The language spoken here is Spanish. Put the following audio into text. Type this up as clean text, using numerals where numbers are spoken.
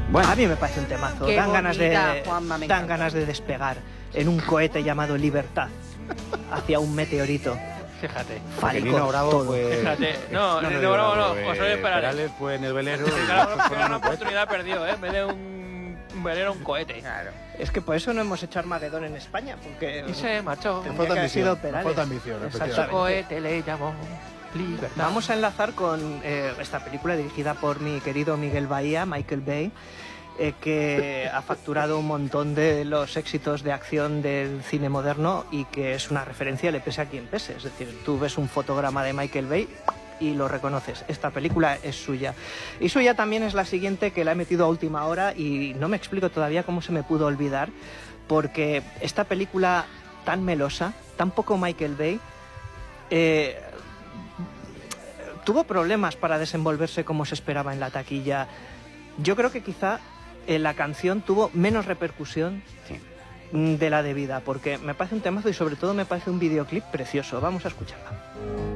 Bueno, A mí me parece un temazo. Qué Dan bonita, Juanma, me dan encanta. ganas de despegar en un cohete llamado Libertad hacia un meteorito. Fíjate. porque Fálico, Nino Bravo todo. fue... Fíjate. No, Nino Nino Bravo no, José Luis Perales. Perales fue en el velero. Sí, y claro, fueron era una unos cohetes. oportunidad perdida, ¿eh? En vez de un velero, un cohete. Claro. Es que por eso no hemos hecho Armagedón en España, porque Y se marchó. tendría falta que haber sido ambición, Perales. falta ambición, Exactamente. Su cohete le llamó Libertad. Vamos a enlazar con esta película dirigida por mi querido Miguel Bahía, Michael Bay, que ha facturado un montón de los éxitos de acción del cine moderno y que es una referencia, le pese a quien pese. Es decir, tú ves un fotograma de Michael Bay y lo reconoces. Esta película es suya. Y suya también es la siguiente, que la he metido a última hora y no me explico todavía cómo se me pudo olvidar, porque esta película tan melosa, tan poco Michael Bay, tuvo problemas para desenvolverse como se esperaba en la taquilla. Yo creo que quizá la canción tuvo menos repercusión Sí. de la debida, porque me parece un temazo y sobre todo me parece un videoclip precioso. Vamos a escucharla.